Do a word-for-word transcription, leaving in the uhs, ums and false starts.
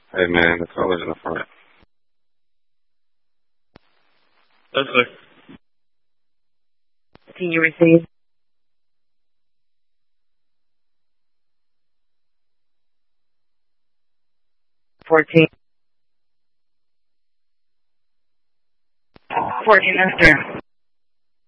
Hey man, the color's in the front. Yes, sir. Can you receive? Fourteen. Fourteen, that's there.